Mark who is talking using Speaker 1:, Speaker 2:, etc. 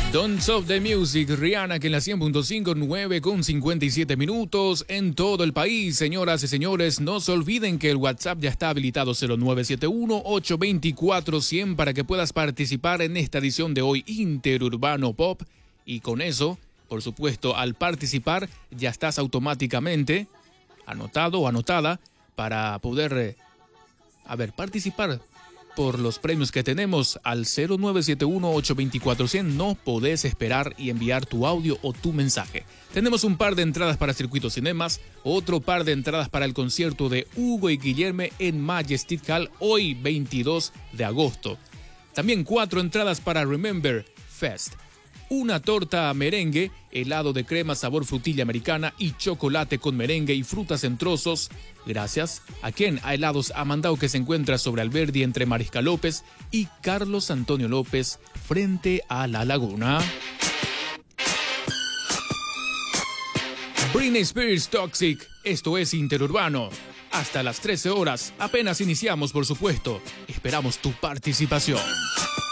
Speaker 1: Don't Stop the Music, Rihanna, que en la 100.5, 9:57 minutos en todo el país. Señoras y señores, no se olviden que el WhatsApp ya está habilitado 0971-824-100 para que puedas participar en esta edición de hoy Interurbano Pop. Y con eso, por supuesto, al participar ya estás automáticamente anotado o anotada para poder, participar por los premios que tenemos al 0971-824-100. No podés esperar y enviar tu audio o tu mensaje. Tenemos un par de entradas para Circuito Cinemas, otro par de entradas para el concierto de Hugo y Guillermo en Majestic Hall hoy 22 de agosto. También 4 entradas para Remember Fest. Una torta merengue, helado de crema sabor frutilla americana y chocolate con merengue y frutas en trozos. Gracias a quien a Helados Amandao, que se encuentra sobre Alberdi entre Mariscal López y Carlos Antonio López frente a la laguna. Britney Spears Toxic, esto es Interurbano. Hasta las 13 horas, apenas iniciamos por supuesto. Esperamos tu participación.